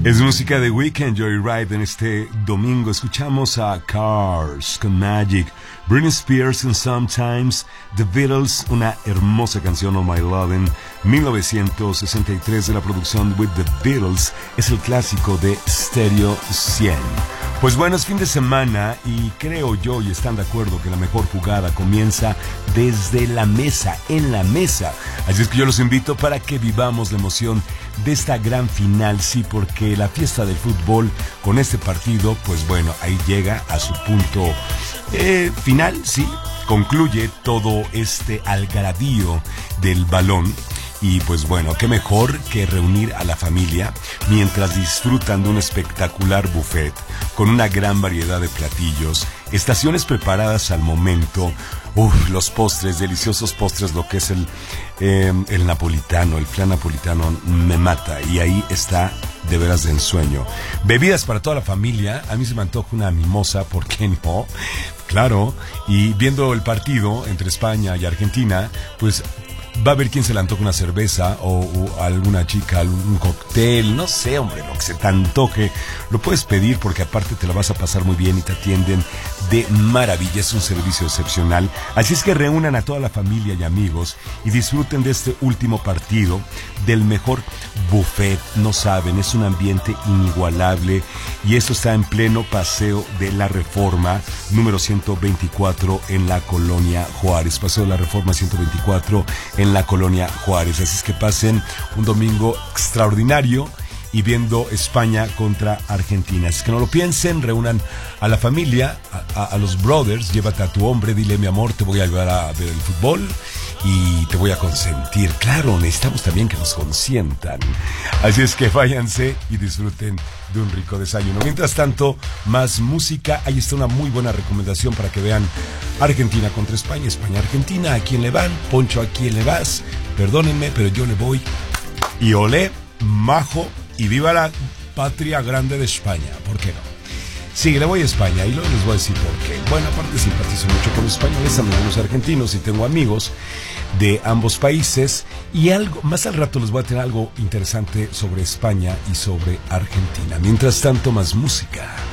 Es música de Weekend Joyride. En este domingo escuchamos a Cars con Magic, Britney Spears and Sometimes, The Beatles, una hermosa canción, Oh My Lovin', 1963 de la producción With The Beatles. Es el clásico de Stereo 100. Pues bueno, es fin de semana y creo yo, y están de acuerdo, que la mejor jugada comienza desde la mesa, en la mesa. Así es que yo los invito para que vivamos la emoción de esta gran final, sí, porque la fiesta del fútbol con este partido, pues bueno, ahí llega a su punto final, sí, concluye todo este algarabío del balón. Y pues bueno, qué mejor que reunir a la familia mientras disfrutan de un espectacular buffet con una gran variedad de platillos, estaciones preparadas al momento, los postres, deliciosos postres, lo que es el napolitano, el flan napolitano me mata, y ahí está de veras de ensueño. Bebidas para toda la familia, a mí se me antoja una mimosa, ¿por qué no? Claro, y viendo el partido entre España y Argentina, pues va a haber quien se le antoje una cerveza o alguna chica, un cóctel, no sé, hombre, lo que se te antoje. Lo puedes pedir porque aparte te la vas a pasar muy bien y te atienden de maravilla. Es un servicio excepcional. Así es que reúnan a toda la familia y amigos y disfruten de este último partido, del mejor buffet. No saben, es un ambiente inigualable y esto está en pleno Paseo de la Reforma, número 124 en la Colonia Juárez. Paseo de la Reforma 124 en la Colonia Juárez. Así es que pasen un domingo extraordinario y viendo España contra Argentina. Así que no lo piensen, reúnan a la familia, a los brothers, llévate a tu hombre, dile: mi amor, te voy a ayudar a ver el fútbol y te voy a consentir. Claro, necesitamos también que nos consientan. Así es que váyanse y disfruten de un rico desayuno. Mientras tanto, más música. Ahí está una muy buena recomendación para que vean Argentina contra España, España-Argentina. ¿A quién le van? Poncho, ¿a quién le vas? Perdónenme, pero yo le voy. Y olé, majo, y viva la patria grande de España. ¿Por qué no? Sí, le voy a España y luego les voy a decir por qué. Bueno, aparte simpatizo mucho con los españoles, también con los argentinos, y tengo amigos de ambos países. Y algo más al rato les voy a tener algo interesante sobre España y sobre Argentina. Mientras tanto, más música.